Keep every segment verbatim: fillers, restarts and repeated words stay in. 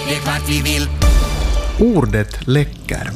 det är klart vi vill. Ordet läcker.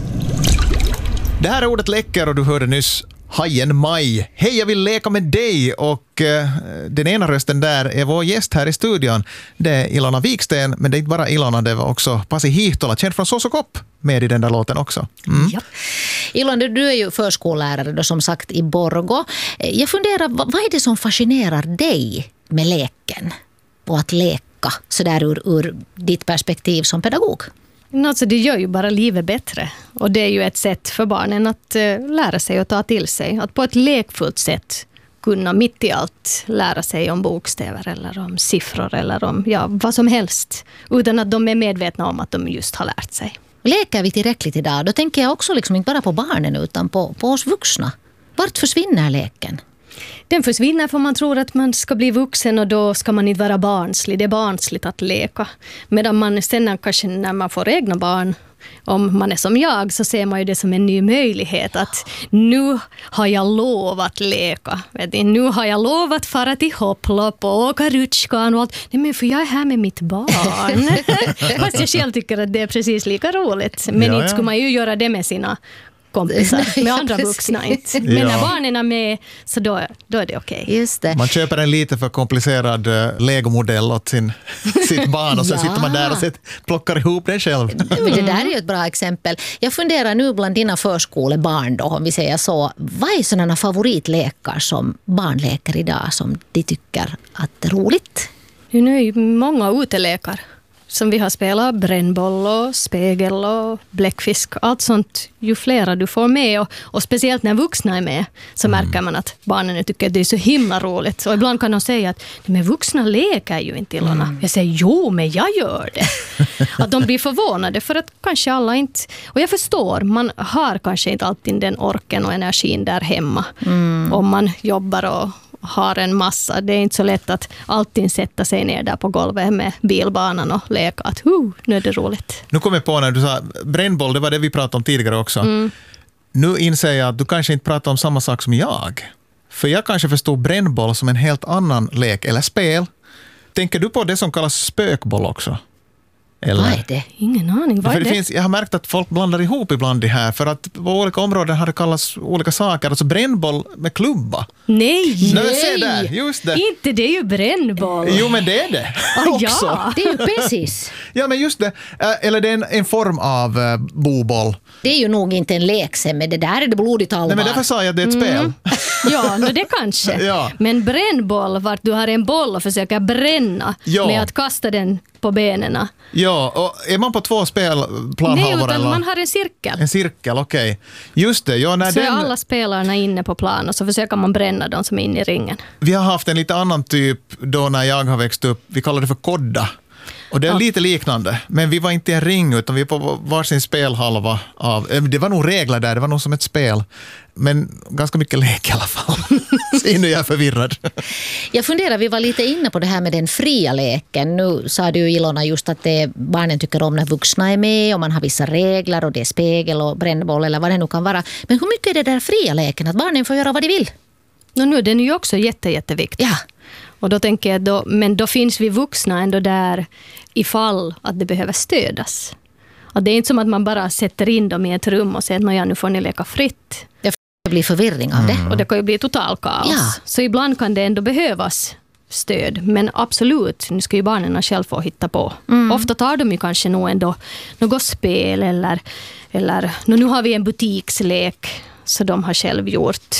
Det här är ordet läcker och du hörde nyss Hajen Maj. Hej, jag vill leka med dig, och eh, den ena rösten där är vår gäst här i studion. Det är Ilona Viksten, men det är inte bara Ilona, det var också Pasi Hihtola, känd från Sås och Kopp, med i den där låten också. Mm. Ja. Ilona, du är ju förskollärare då, som sagt, i Borgå. Jag funderar, vad är det som fascinerar dig med leken och att leka så där ur, ur ditt perspektiv som pedagog? Alltså, det gör ju bara livet bättre. Och det är ju ett sätt för barnen att uh, lära sig och ta till sig. Att på ett lekfullt sätt kunna mitt i allt lära sig om bokstäver eller om siffror eller om ja, vad som helst. Utan att de är medvetna om att de just har lärt sig. Leker vi tillräckligt idag? Då tänker jag också liksom inte bara på barnen utan på, på oss vuxna. Vart försvinner leken? Den försvinner för man tror att man ska bli vuxen och då ska man inte vara barnslig. Det är barnsligt att leka. Medan man sen kanske när man får egna barn, om man är som jag, så ser man ju det som en ny möjlighet. Att nu har jag lovat leka. Vet ni? Nu har jag lovat fara till hopplopp och åka rutschkan och allt. Nej, men för jag är här med mitt barn. Fast jag själv tycker att det är precis lika roligt. Men ja, inte skulle man ju göra det med sina kompisar, med andra vuxna inte. Men ja. när barnen är med så då, då är det okej. Okay. Just det. Man köper en lite för komplicerad uh, Lego-modell åt sin, sitt barn och så ja. sitter man där och set, plockar ihop den själv. Men det där är ju ett bra exempel. Jag funderar nu bland dina förskolebarn då, om vi säger så. Vad är sådana favoritlekar som barn leker idag som de tycker att det är roligt? Nu är ju många utelekar som vi har spelat, brännboll och spegel och bläckfisk, allt sånt. Ju flera du får med och, och speciellt när vuxna är med så mm. märker man att barnen tycker att det är så himla roligt. Och ibland kan de säga att men vuxna leker ju inte, Ilona. Mm. Jag säger jo, men jag gör det. Att de blir förvånade för att kanske alla inte, och jag förstår, man har kanske inte alltid den orken och energin där hemma mm. om man jobbar och har en massa. Det är inte så lätt att alltid sätta sig ner där på golvet med bilbanan och leka att uh, nu är det roligt. Nu kommer jag på när du sa brännboll, det var det vi pratade om tidigare också. Mm. Nu inser jag att du kanske inte pratar om samma sak som jag. För jag kanske förstår brännboll som en helt annan lek eller spel. Tänker du på det som kallas spökboll också? Eller? Vad är det? Ingen aning. Vad för är det det? Finns, jag har märkt att folk blandar ihop ibland det här. För att på olika områden har det kallats olika saker. Alltså brännboll med klubba. Nej! Nej, se där, just det. Inte det är ju brännboll. Jo, men det är det ah, också. Ja. Det är ju precis. Ja, men just det. Eller det är en, en form av uh, boboll. Det är ju nog inte en lekse, men det där är det blodigt allvar. Nej, men därför sa jag att det är ett mm. spel. Ja, no, det kanske. Ja. Men brännboll, vart du har en boll och försöker bränna ja. med att kasta den på benen. Ja, och är man på två spelplanhalvor? Nej, utan eller? man har en cirkel. En cirkel, okej. Okay. Just det. Ja, när så den... är alla spelarna inne på plan och så försöker man bränna de som är inne i ringen. Vi har haft en lite annan typ då när jag har växt upp. Vi kallar det för kodda. Och det är ja. lite liknande. Men vi var inte i en ring utan vi var på varsin spelhalva. Av, det var nog regler där, det var nog som ett spel. Men ganska mycket lek i alla fall. Så nu är jag förvirrad. Jag funderar, vi var lite inne på det här med den fria leken. Nu sa du, Ilona, just att det, barnen tycker om när vuxna är med och man har vissa regler och det är spegel och brännboll eller vad det nu kan vara. Men hur mycket är det där fria leken? Att barnen får göra vad de vill? No, nu, den är ju också jätte, jätteviktig. Ja. Och då tänker jag, då, men då finns vi vuxna ändå där ifall att det behöver stödas. Och det är inte som att man bara sätter in dem i ett rum och säger att ja, nu får ni leka fritt. Det blir förvirring av det. Mm. Och det kan ju bli total kaos. Ja. Så ibland kan det ändå behövas stöd. Men absolut, nu ska ju barnen själv få hitta på. Mm. Ofta tar de ju kanske nog ändå något spel eller, eller nu har vi en butikslek så de har själv gjort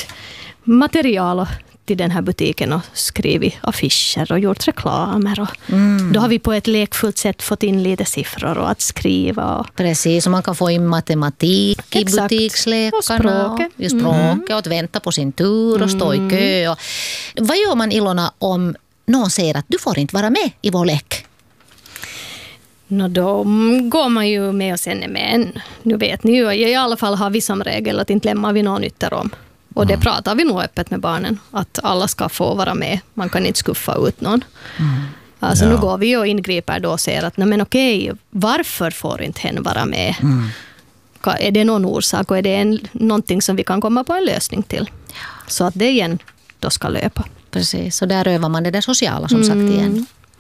material till den här butiken och skrivit affischer och gjort reklamer. Och mm. Då har vi på ett lekfullt sätt fått in lite siffror och att skriva. Och... Precis, och man kan få in matematik i Exakt. butikslekarna. Och språket. Och, språket mm. och att vänta på sin tur och stå i kö. Och... Vad gör man, Ilona, om någon säger att du får inte vara med i vår lek? No, då går man ju med och sen är med. Nu vet ni ju, i alla fall har vi som regel att inte lämnar vi någon ytter om. Och det mm. pratar vi nog öppet med barnen. Att alla ska få vara med. Man kan inte skuffa ut någon. Mm. Alltså ja. Nu går vi och ingriper då och säger att nej men okej, varför får inte hen vara med? Mm. Är det någon orsak och är det en, någonting som vi kan komma på en lösning till? Så att det igen då ska löpa. Precis, så där övar man det där sociala som mm. sagt igen.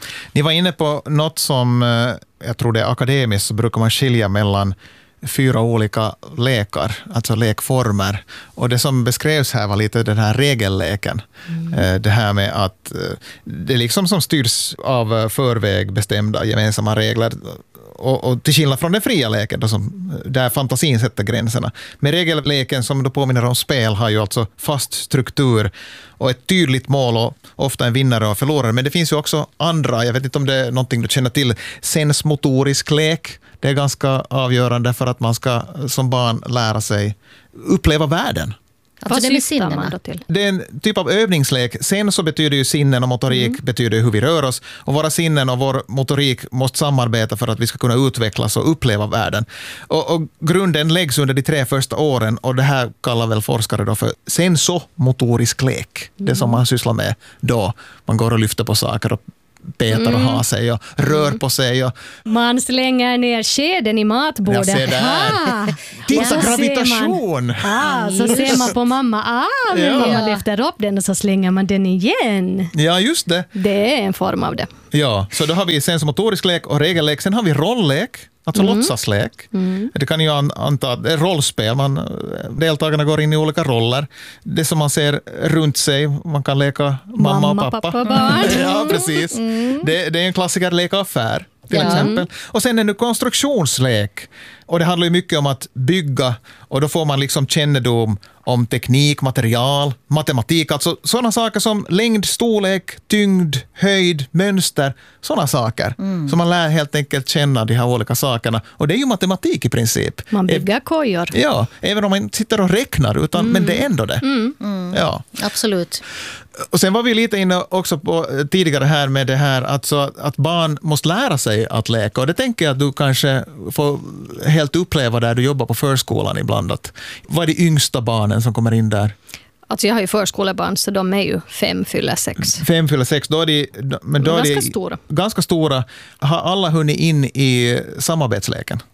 Ni var inne på något som, jag tror det är akademiskt, så brukar man skilja mellan fyra olika lekar, alltså lekformer. Och det som beskrevs här var lite den här regelleken. Mm. Det här med att det är liksom som styrs av förväg bestämda gemensamma regler. Och, och till skillnad från den fria leken då, som, där fantasin sätter gränserna. Men regelleken som då påminner om spel har ju alltså fast struktur och ett tydligt mål och ofta en vinnare och förlorare. Men det finns ju också andra, jag vet inte om det är någonting du känner till, sensmotorisk lek. Det är ganska avgörande för att man ska som barn lära sig uppleva världen. Alltså Vad det med syftar man sinnena. då till? Det är en typ av övningslek. Sen så betyder ju sinnen och motorik mm. betyder hur vi rör oss. Och våra sinnen och vår motorik måste samarbeta för att vi ska kunna utvecklas och uppleva världen. Och, och grunden läggs under de tre första åren och det här kallar väl forskare då för sensomotorisk lek. Mm. Det som man sysslar med då. Man går och lyfter på saker och petar mm. och har sig och rör mm. på sig. Och... Man slänger ner skeden i matbordet. Jag ser det här. Titta, gravitation! Man, ah, så ser man på mamma. Ah, men ja. Man lyfter upp den och så slänger man den igen. Ja, just det. Det är en form av det. Ja, så då har vi sensomotorisk lek och regellek. Sen har vi rolllek. Alltså mm. låtsaslek. Mm. Det kan ju anta att det är rollspel. Man, deltagarna går in i olika roller. Det som man ser runt sig. Man kan leka mamma, mamma och pappa. pappa barn. Ja, precis. Mm. Det, det är en klassiker, leka affär till ja. exempel. Och sen är det konstruktionslek. Och det handlar ju mycket om att bygga. Och då får man liksom kännedom om teknik, material, matematik. Alltså sådana saker som längd, storlek, tyngd, höjd, mönster. Sådana saker. Mm. Så man lär helt enkelt känna de här olika sakerna. Och det är ju matematik i princip. Man bygger kojor. Ja, även om man sitter och räknar. Utan, mm. Men det är ändå det. Mm. Mm. Ja. Absolut. Och sen var vi lite inne också på tidigare här med det här alltså att barn måste lära sig att leka. Och det tänker jag att du kanske får helt uppleva där du jobbar på förskolan ibland. Att, vad är de yngsta barnen som kommer in där? Alltså jag har ju förskolebarn så de är ju fem fyller sex. Fem fyller sex, då är de, men då är ganska de stora. Ganska stora. Har alla hunnit in i samarbetsleken?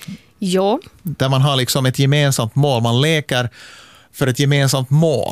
Ja. Där man har liksom ett gemensamt mål. Man leker för ett gemensamt mål.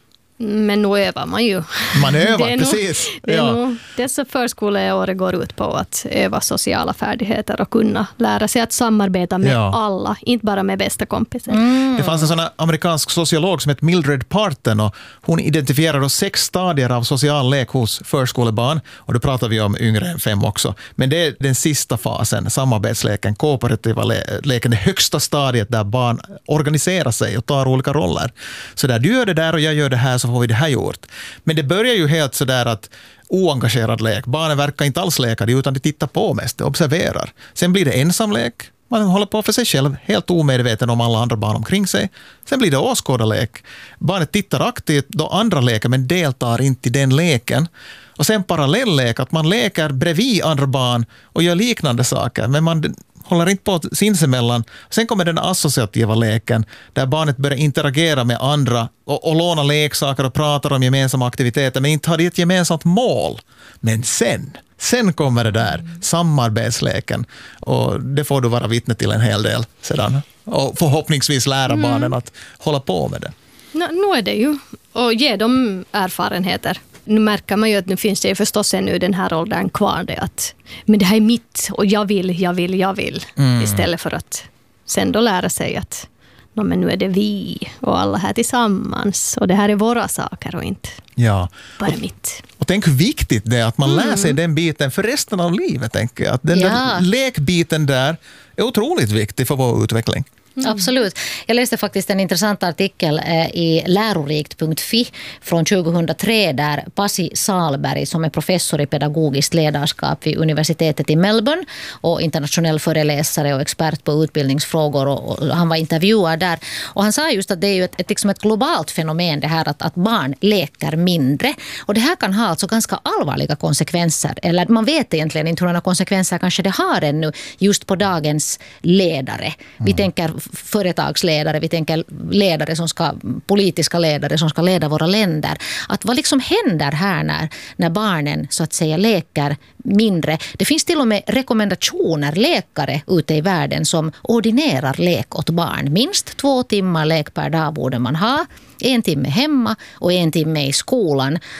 Men nu övar man ju. Man övar, det är precis. Nog, det är ja. nog, dessa förskoleår går ut på att öva sociala färdigheter och kunna lära sig att samarbeta med ja. alla, inte bara med bästa kompisar. Mm. Det fanns en sån amerikansk sociolog som heter Mildred Parton och hon identifierade sex stadier av social lek hos förskolebarn och då pratar vi om yngre än fem också. Men det är den sista fasen, samarbetsleken, kooperativa le- leken, det högsta stadiet där barn organiserar sig och tar olika roller. Så där, du gör det där och jag gör det här så får vi det här gjort. Men det börjar ju helt sådär att oengagerad lek. Barnen verkar inte alls leka utan de tittar på mest, observerar. Sen blir det ensamlek. Man håller på för sig själv, helt omedveten om alla andra barn omkring sig. Sen blir det åskådarlek. Barnet tittar aktivt då andra leker men deltar inte i den leken. Och sen parallelllek, att man leker bredvid andra barn och gör liknande saker. Men man håller inte på sinsemellan. Sen kommer den associativa leken där barnet börjar interagera med andra och, och låna leksaker och pratar om gemensamma aktiviteter men inte har det ett gemensamt mål. Men sen, sen kommer det där mm. samarbetsleken och det får du vara vittne till en hel del sedan. Och förhoppningsvis lära mm. barnen att hålla på med det. No, nu är det ju och ge dem erfarenheter. Nu märker man ju att nu finns det ju förstås ännu den här åldern kvar det att men det här är mitt och jag vill, jag vill, jag vill. Mm. Istället för att sen då lära sig att no, men nu är det vi och alla här tillsammans och det här är våra saker och inte ja. bara och, mitt. Och tänk hur viktigt det är att man mm. lär sig den biten för resten av livet, tänker jag. Att den ja. där lekbiten där är otroligt viktig för vår utveckling. Mm. Absolut. Jag läste faktiskt en intressant artikel eh, i lärorikt punkt fi från tjugohundratre där Pasi Salberg som är professor i pedagogiskt ledarskap vid universitetet i Melbourne och internationell föreläsare och expert på utbildningsfrågor och, och han var intervjuad där och han sa just att det är ju ett, ett, liksom ett globalt fenomen det här att, att barn leker mindre och det här kan ha alltså ganska allvarliga konsekvenser eller man vet egentligen inte hur några konsekvenser kanske det har ännu just på dagens ledare. Vi mm. tänker företagsledare, vi tänker ledare som ska, politiska ledare som ska leda våra länder. Att vad liksom händer här när, när barnen så att säga leker mindre. Det finns till och med rekommendationer, läkare ute i världen som ordinerar lek åt barn. Minst två timmar lek per dag borde man ha. En timme hemma och en timme i skolan.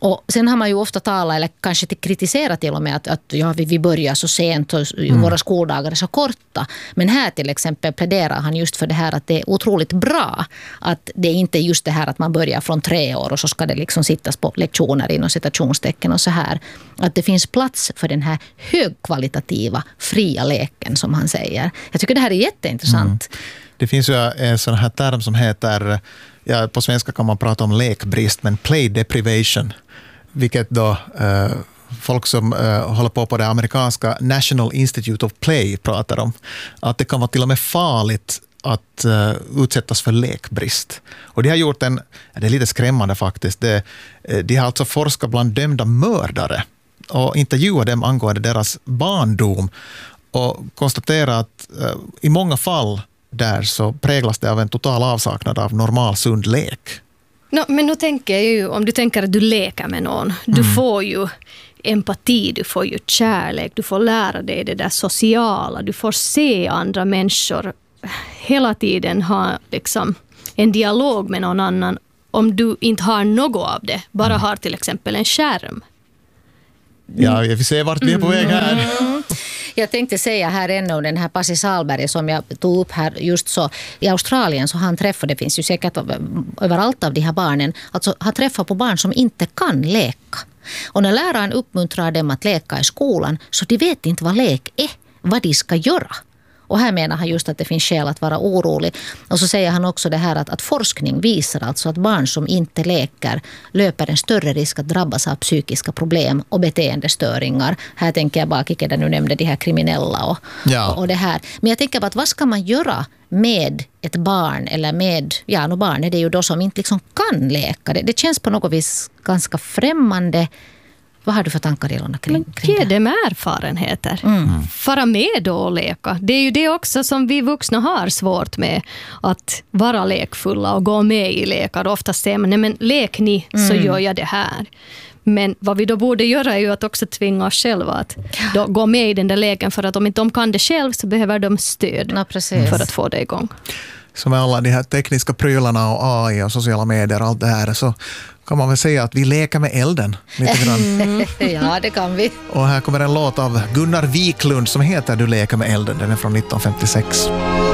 Och sen har man ju ofta talat eller kanske kritiserat till och med att, att ja, vi, vi börjar så sent och mm. våra skoldagar är så korta. Men här till exempel pläderar han just för det här att det är otroligt bra att det är inte just det här att man börjar från tre år och så ska det liksom sittas på lektioner inom citationstecken och så här. Att det finns plats för den här högkvalitativa fria leken som han säger. Jag tycker det här är jätteintressant. Mm. Det finns ju en sån här term som heter, ja, på svenska kan man prata om lekbrist, men play deprivation, vilket då eh, folk som eh, håller på på det amerikanska National Institute of Play pratar om. Att det kan vara till och med farligt att uh, utsättas för lekbrist. Och de har gjort en, det är lite skrämmande faktiskt, det, de har alltså forskat bland dömda mördare och intervjuat dem angående deras barndom och konstaterat att uh, i många fall där så präglas det av en total avsaknad av normal sund lek. No, men nu tänker jag ju, om du tänker att du leker med någon, du mm. får ju empati, du får ju kärlek, du får lära dig det där sociala, du får se andra människor hela tiden ha liksom en dialog med någon annan om du inte har något av det, bara mm. har till exempel en skärm. Ja, jag vill se vart vi är på väg här. Mm. Jag tänkte säga här ännu den här Pasi Salberg som jag tog upp här just så. I Australien så har han träffat, det finns ju säkert överallt av de här barnen, alltså har träffat på barn som inte kan leka. Och när läraren uppmuntrar dem att leka i skolan så de vet inte vad lek är, vad de ska göra. Och här menar han just att det finns skäl att vara orolig. Och så säger han också det här att, att forskning visar alltså att barn som inte leker löper en större risk att drabbas av psykiska problem och beteendestöringar. Här tänker jag bara, Kike, där nu nämnde de här kriminella och, ja. och, och det här. Men jag tänker på att vad ska man göra med ett barn eller med, ja, no barn är det ju då som inte liksom kan leka. Det, det känns på något vis ganska främmande. Vad har du för tankar, Ilona, kring, kring det? Ge dem erfarenheter. Mm. Fara med och leka. Det är ju det också som vi vuxna har svårt med. Att vara lekfulla och gå med i lekar. Ofta säger man, nej men lek ni mm. så gör jag det här. Men vad vi då borde göra är ju att också tvinga oss själva att då gå med i den där leken. För att om inte de kan det själv så behöver de stöd ja, för att få det igång. Så med alla de här tekniska prylarna och A I och sociala medier och allt det här så kan man väl säga att vi leker med elden lite grann. Mm. Ja, det kan vi. Och här kommer en låt av Gunnar Wiklund som heter Du leker med elden. Den är från nittonhundrafemtiosex.